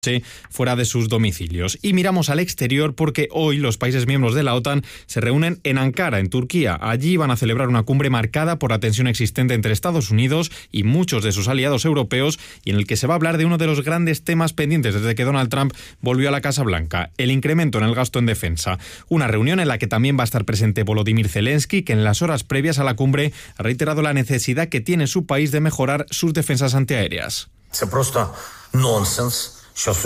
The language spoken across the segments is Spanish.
fuera de sus domicilios. Y miramos al exterior porque hoy los países miembros de la OTAN se reúnen en Ankara, en Turquía. Allí van a celebrar una cumbre marcada por la tensión existente entre Estados Unidos y muchos de sus aliados europeos, y en el que se va a hablar de uno de los grandes temas pendientes desde que Donald Trump volvió a la Casa Blanca: el incremento en el gasto en defensa. Una reunión en la que también va a estar presente Volodymyr Zelensky, que en las horas previas a la cumbre ha reiterado la necesidad que tiene su país de mejorar sus defensas antiaéreas. Es просто nonsense.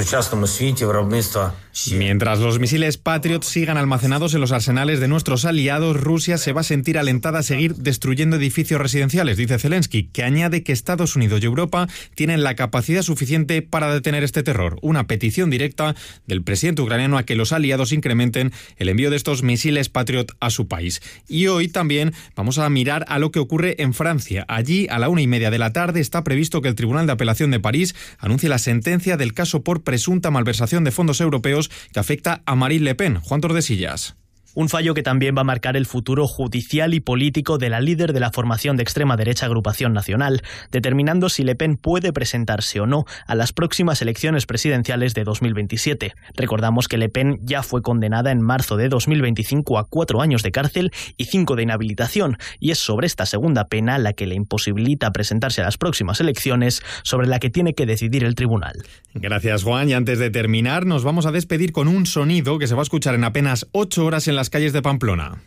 Mientras los misiles Patriot sigan almacenados en los arsenales de nuestros aliados, Rusia se va a sentir alentada a seguir destruyendo edificios residenciales, dice Zelensky, que añade que Estados Unidos y Europa tienen la capacidad suficiente para detener este terror. Una petición directa del presidente ucraniano a que los aliados incrementen el envío de estos misiles Patriot a su país. Y hoy también vamos a mirar a lo que ocurre en Francia. Allí, a la 1:30 de la tarde, está previsto que el Tribunal de Apelación de París anuncie la sentencia del caso por presunta malversación de fondos europeos que afecta a Marine Le Pen. Juan Tordesillas. Un fallo que también va a marcar el futuro judicial y político de la líder de la formación de extrema derecha Agrupación Nacional, determinando si Le Pen puede presentarse o no a las próximas elecciones presidenciales de 2027. Recordamos que Le Pen ya fue condenada en marzo de 2025 a 4 años de cárcel y 5 de inhabilitación, y es sobre esta segunda pena, la que le imposibilita presentarse a las próximas elecciones, sobre la que tiene que decidir el tribunal. Gracias, Juan. Y antes de terminar, nos vamos a despedir con un sonido que se va a escuchar en apenas 8 horas en las calles de Pamplona.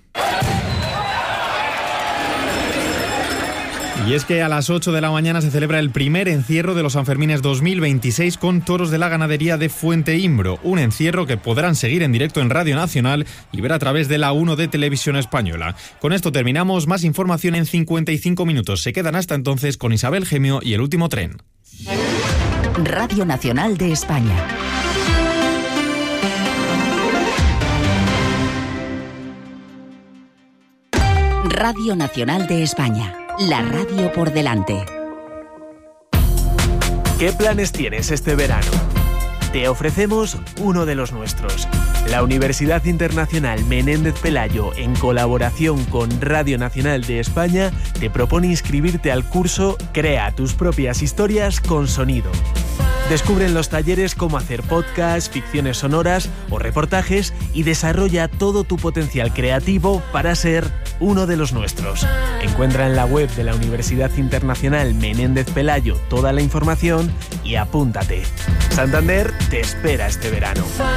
Y es que a las 8 de la mañana se celebra el primer encierro de los Sanfermines 2026 con toros de la ganadería de Fuente Imbro. Un encierro que podrán seguir en directo en Radio Nacional y ver a través de la 1 de Televisión Española. Con esto terminamos. Más información en 55 minutos. Se quedan hasta entonces con Isabel Gemio y El Último Tren. Radio Nacional de España. Radio Nacional de España, la radio por delante. ¿Qué planes tienes este verano? Te ofrecemos uno de los nuestros. La Universidad Internacional Menéndez Pelayo, en colaboración con Radio Nacional de España, te propone inscribirte al curso Crea tus propias historias con sonido. Descubre en los talleres cómo hacer podcasts, ficciones sonoras o reportajes y desarrolla todo tu potencial creativo para ser uno de los nuestros. Encuentra en la web de la Universidad Internacional Menéndez Pelayo toda la información y apúntate. Santander te espera este verano.